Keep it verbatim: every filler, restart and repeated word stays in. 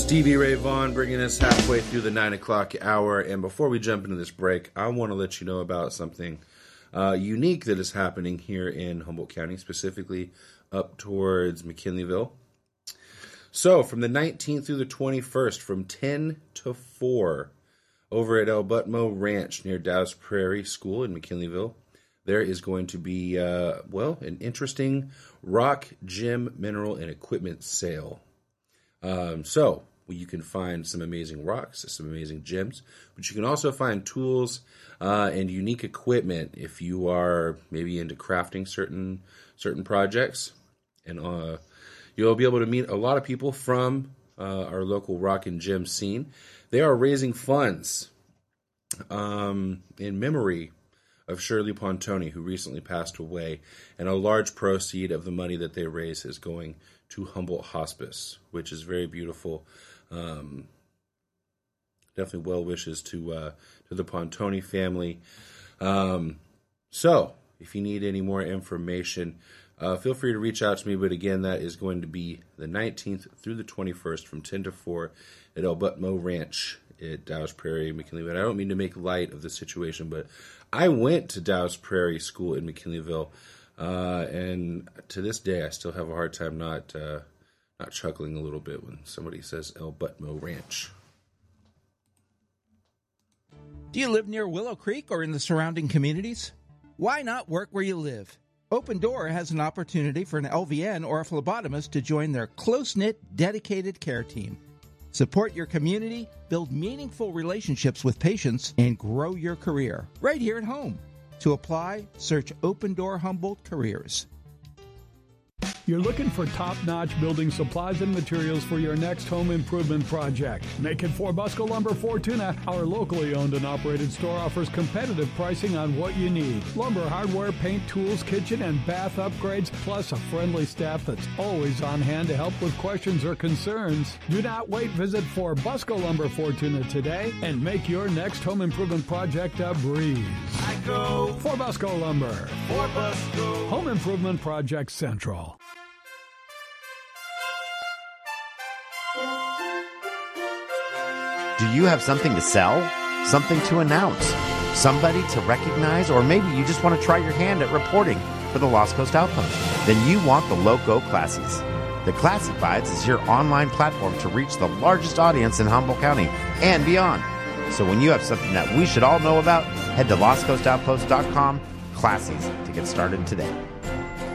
Stevie Ray Vaughan bringing us halfway through the nine o'clock hour. And before we jump into this break, I want to let you know about something uh, unique that is happening here in Humboldt County, specifically up towards McKinleyville. So from the nineteenth through the twenty-first, from ten to four, over at El Butmo Ranch near Dow's Prairie School in McKinleyville, there is going to be, uh, well, an interesting rock, gem, mineral, and equipment sale. Um, so you can find some amazing rocks, some amazing gems, but you can also find tools uh, and unique equipment if you are maybe into crafting certain certain projects. And uh, you'll be able to meet a lot of people from uh, our local rock and gem scene. They are raising funds um, in memory of Shirley Pontoni, who recently passed away, and a large proceed of the money that they raise is going to Humboldt Hospice, which is very beautiful. Um, definitely well wishes to uh, to the Pontoni family. Um, so, if you need any more information, uh, feel free to reach out to me. But again, that is going to be the nineteenth through the twenty-first from ten to four at El Butmo Ranch at Dow's Prairie, McKinleyville. And I don't mean to make light of the situation, but I went to Dow's Prairie School in McKinleyville, uh, and to this day, I still have a hard time not uh, not chuckling a little bit when somebody says El Butmo Ranch. Do you live near Willow Creek or in the surrounding communities? Why not work where you live? Open Door has an opportunity for an L V N or a phlebotomist to join their close-knit, dedicated care team. Support your community, build meaningful relationships with patients, and grow your career right here at home. To apply, search Open Door Humboldt Careers. You're looking for top-notch building supplies and materials for your next home improvement project. Make it for Busco Lumber Fortuna. Our locally owned and operated store offers competitive pricing on what you need. Lumber, hardware, paint, tools, kitchen, and bath upgrades, plus a friendly staff that's always on hand to help with questions or concerns. Do not wait. Visit for Busco Lumber Fortuna today and make your next home improvement project a breeze. I go for Busco Lumber. For Busco. Home Improvement Project Central. Do you have something to sell? Something to announce? Somebody to recognize? Or maybe you just want to try your hand at reporting for the Lost Coast Outpost? Then you want the Loco Classies. The Classifieds is your online platform to reach the largest audience in Humboldt County and beyond. So when you have something that we should all know about, head to lost coast outpost dot com Classies to get started today.